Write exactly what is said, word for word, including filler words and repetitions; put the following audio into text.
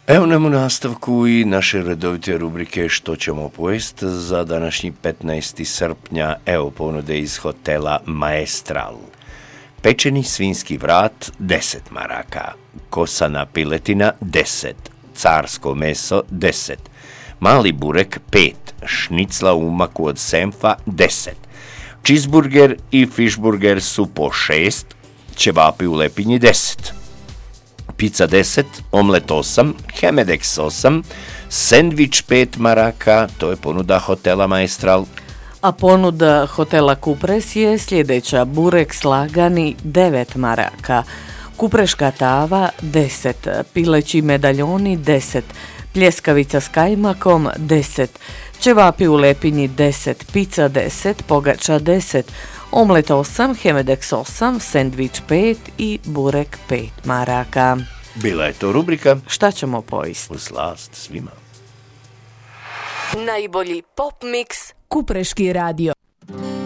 Evo nam u nastavku i naše redovite rubrike Što ćemo pojest za današnji petnaesti srpnja. Evo ponude iz hotela Maestral. Pečeni svinski vrat deset maraka, kosana piletina deset, carsko meso deset, mali burek pet, šnicla u maku od senfa deset, cheeseburger i fishburger su po šest, ćevapi u lepinji deset, pizza deset, omlet osam, Chemedex osam, sendvič pet maraka, to je ponuda hotela Maestral. A ponuda hotela Kupres je sljedeća: burek slagani devet maraka, kupreška tava deset, pileći medaljoni deset, pljeskavica s kajmakom deset, ćevapi u lepinji deset, pizza deset, pogača deset, omlet osam, Chemedex osam, sendvič pet i burek pet maraka. Bila je to rubrika Šta ćemo pojist? Uz slast svima. Najbolji pop mix Kupreški radio.